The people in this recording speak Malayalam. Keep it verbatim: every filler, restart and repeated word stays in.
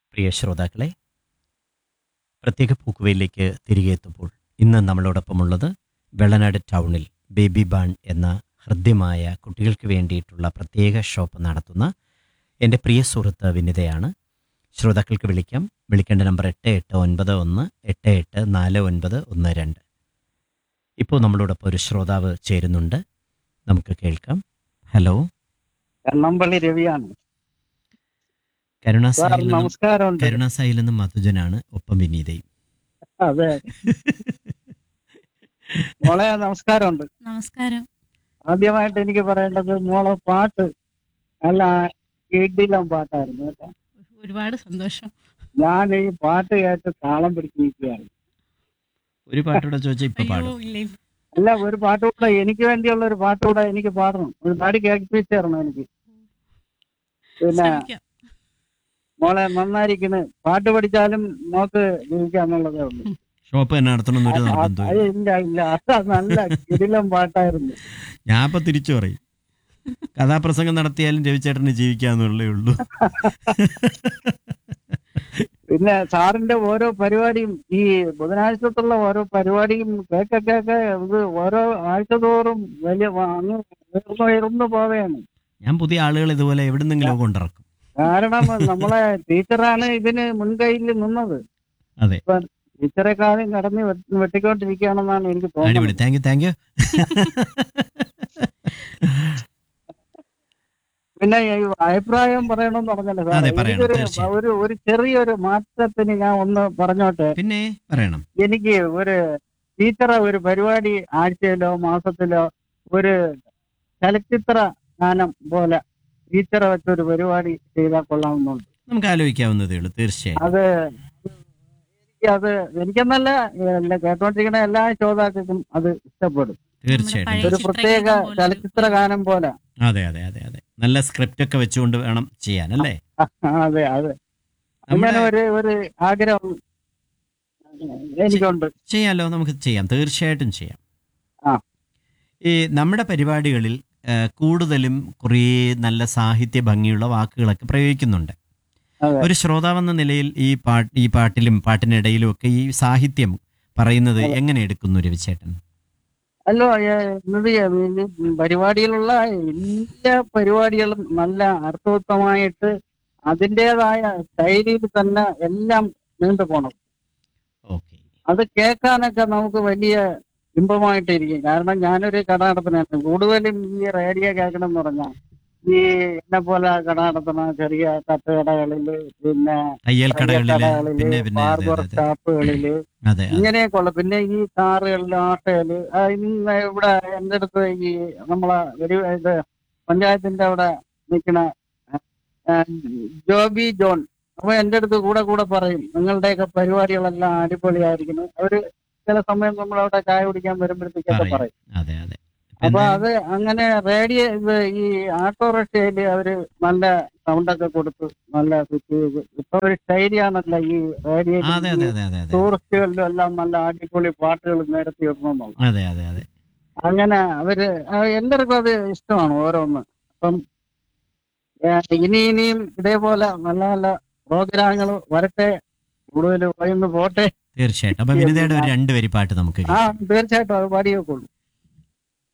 പ്രിയ ശ്രോതാക്കളെ, പ്രത്യേക പൂക്കുവയിലേക്ക് തിരികെ എത്തുമ്പോൾ ഇന്ന് നമ്മളോടൊപ്പമുള്ളത് വെള്ളനാട് ടൗണിൽ ബേബി ബാൺ എന്ന ഹൃദ്യമായ കുട്ടികൾക്ക് വേണ്ടിയിട്ടുള്ള പ്രത്യേക ഷോപ്പ് നടത്തുന്ന എൻ്റെ പ്രിയ സുഹൃത്ത് വിനിതയാണ്. ശ്രോതാക്കൾക്ക് വിളിക്കാം. വിളിക്കേണ്ട നമ്പർ എട്ട് എട്ട് ഒൻപത് ഒന്ന് എട്ട് എട്ട് നാല് ഒൻപത് ഒന്ന് രണ്ട്. ഇപ്പോൾ നമ്മളോടൊപ്പം ഒരു ശ്രോതാവ് ചേരുന്നുണ്ട്, നമുക്ക് കേൾക്കാം. ഹലോ, കണ്ണമ്പള്ളി രവിയാണ്. സാർ കരുണാസായിൽ നിന്നും നമസ്കാരമുണ്ട്. കരുണാസായിൽ നിന്നും മധുജനാണ്, ഒപ്പം വിനീതയും. അതെ മോളെ നമസ്കാരമുണ്ട്. നമസ്കാരം. ആദ്യമായിട്ട് എനിക്ക് പറയേണ്ടത് മോളെ പാട്ട് നല്ല കിടിലം പാട്ടായിരുന്നു കേട്ടോ. ഒരുപാട് സന്തോഷം. ഞാൻ ഈ പാട്ട് കേട്ട് താളം പിടിച്ചിരിക്കുകയാണ്. ഒരു പാട്ടൂടെ ചോദിച്ചാൽ ഇപ്പൊ അയ്യോ പാടും. ഇല്ല ഇല്ല. അല്ല, ഒരു പാട്ടുകൂടെ എനിക്ക് വേണ്ടിയുള്ള ഒരു പാട്ടുകൂടെ എനിക്ക് പാടണം. ഒരു പാടി കേൾപ്പിച്ചു തരണം എനിക്ക്. പിന്നെ ശ്രമിക്കാം. മോളെ നന്നായിരിക്കുന്നു. പാട്ട് പഠിച്ചാലും മോക്ക് ജീവിക്കാന്നുള്ളതേ ഉള്ളൂ. ഷോപ്പ് തന്നെ നടത്തണമെന്നൊരു അത് നിർബന്ധമില്ല. ഇല്ല ഇല്ല അതാ നല്ല കിടിലം പാട്ടായിരുന്നു. ഞാൻ ഇപ്പൊ തിരിച്ചു പറയും, കഥാപ്രസംഗം നടത്തിയാലും രവിചേട്ടന് ജീവിക്കാന്നുള്ളേ ഉള്ളൂ. പിന്നെ സാറിന്റെ ഓരോ പരിപാടിയും ഈ ബുധനാഴ്ചത്തുള്ള ഓരോ പരിപാടിയും കേക്ക കേക്ക ഇത് ഓരോ ആഴ്ച തോറും വലിയ വ- അങ്ങ് ഉയർന്നു ഉയർന്നു പോവുകയാണ്. ഞാൻ പുതിയ ആളുകൾ ഇതുപോലെ എവിടുന്നെങ്കിലും കൊണ്ടിറക്കും. കാരണം നമ്മളെ ടീച്ചറാണ് ഇതിന് മുൻകൈയിൽ നിന്നത്. അതെ, ഇപ്പൊ ടീച്ചറെക്കാളും കടന്ന് വെ- വെട്ടിക്കൊണ്ടിരിക്കുകയാണെന്നാണ് എനിക്ക് അടിപൊളി. തോന്നുന്നത്. Thank you thank you. പിന്നെ ഈ അഭിപ്രായം പറയണമെന്ന് പറഞ്ഞല്ലോ സാർ. അതെ, പറയണം, എനിക്കൊരു തീർച്ചയായും. ഒരു ഒരു ചെറിയൊരു മാറ്റത്തിന് ഞാൻ ഒന്ന് പറഞ്ഞോട്ടെ. പിന്നെ പറയണം. എനിക്ക് ഒരു ടീച്ചറെ ഒരു പരിപാടി ആഴ്ചയിലോ മാസത്തിലോ ഒരു ചലച്ചിത്ര ഗാനം പോലെ ടീച്ചറെ വെച്ചൊരു പരിപാടി ചെയ്താൽ കൊള്ളാമെന്നുണ്ട്. നമുക്ക് ആലോചിക്കാവുന്നതേ ഉള്ളൂ, തീർച്ചയായും. അത് എനിക്ക് അത് എനിക്കെന്നല്ല എല്ലാ കേട്ടോണ്ടിരിക്കുന്ന എല്ലാ ശ്രോതാക്കൾക്കും അത് ഇഷ്ടപ്പെടും. തീർച്ചയായിട്ടും. പഴയ ഒരു പ്രത്യേക ചിത്രഗീതം പോലെ. ചലച്ചിത്ര ഗാനം പോലെ. അതെ അതെ അതെ അതെ നല്ല സ്ക്രിപ്റ്റ് ഒക്കെ വെച്ചുകൊണ്ട് വേണം ചെയ്യാൻ, അല്ലേ? അതെ അതെ നമ്മുടെ അങ്ങനെ ഒരു ഒരു ആഗ്രഹം എനിക്കുണ്ട്. ചെയ്യാലോ, നമുക്ക് ചെയ്യാം, തീർച്ചയായിട്ടും ചെയ്യാം. ആ. ഈ നമ്മുടെ പരിപാടികളിൽ ആ, കൂടുതലും കുറേ നല്ല സാഹിത്യ ഭംഗിയുള്ള വാക്കുകളൊക്കെ പ്രയോഗിക്കുന്നുണ്ട്. അതെ. ഒരു ശ്രോതാവെന്ന നിലയിൽ ഈ പാട്ട് ഈ പാട്ടിലും പാട്ടിനിടയിലും ഒക്കെ ഈ സാഹിത്യം പറയുന്നത് എങ്ങനെ എടുക്കുന്നു രവിചേട്ടൻ? അല്ലോ എന്നത് ഈ പരിപാടിയിലുള്ള എല്ലാ പരിപാടികളും നല്ല അർത്ഥവത്തമായിട്ട് അതിൻ്റെതായ ശൈലിയിൽ തന്നെ എല്ലാം നീണ്ടു പോണം. ഓക്കെ. അത് കേൾക്കാനൊക്കെ നമുക്ക് വലിയ ഇമ്പമായിട്ടിരിക്കും. കാരണം ഞാനൊരു കട നടത്തുന്നതാണ്. കൂടുതലും ഈ റേഡിയോ കേൾക്കണം എന്ന് പറഞ്ഞാൽ ഈ എന്നെ പോലെ കട നടത്തുന്ന ചെറിയ തട്ടുകടകളില്, പിന്നെ തയ്യൽ കടകളില്, കടകളില്, പിന്നെ പിന്നെ അതെ ബാർബർ അതെ അതെ ഷാപ്പുകളില്, അതെ അതെ ഇങ്ങനെയൊക്കെ ഉള്ള, പിന്നെ ഈ കാറുകളില്, ആട്ടോയില്, ആ, ഇന്ന് ഇവിടെ എൻ്റെ അടുത്ത് ഈ നമ്മളെ ഒരു ഇത് പഞ്ചായത്തിന്റെ അവിടെ നിൽക്കുന്ന ജോബി ജോൺ, അപ്പൊ എൻ്റെ അടുത്ത് കൂടെ കൂടെ പറയും നിങ്ങളുടെയൊക്കെ പരിപാടികളെല്ലാം അടിപൊളിയായിരിക്കുന്നു. അവര് ചില സമയം നമ്മളവിടെ ചായ കുടിക്കാൻ വരുമ്പോഴത്തേക്കൊക്കെ പറയും. പറയും. അതെ അതെ. അപ്പൊ പിന്നെ അത് അങ്ങനെ റേഡിയോ ഇത് ഈ ഓട്ടോറിക്ഷയില് അവര് നല്ല സൗണ്ടൊക്കെ കൊടുത്ത് നല്ല ഫിറ്റ് ചെയ്ത് ഇപ്പൊ ഒരു ശൈലിയാണല്ലോ ഈ റേഡിയോയിൽ അതെ അതെ അതെ അതെ അതെ ടൂറിസ്റ്റുകളിലും എല്ലാം നല്ല അടിപൊളി പാട്ടുകൾ നിരത്തി വെക്കണമെന്നുള്ളത്. അതെ അതെ അതെ. അങ്ങനെ അവര് ആ, എല്ലാവർക്കും അത് ഇഷ്ടമാണ് ഓരോന്ന്. അപ്പം ഏ, ഇനി ഇനിയും ഇതേപോലെ നല്ല നല്ല പ്രോഗ്രാമുകൾ വരട്ടെ, കൂടുതൽ പറയുന്നു പോട്ടെ. തീർച്ചയായിട്ടും. അപ്പൊ വിനിതയുടെ ഒരു രണ്ട് വരി പാട്ട് നമുക്ക് ആ കേൾക്കാം. തീർച്ചയായിട്ടും അത് പാടിയേക്കുള്ളൂ.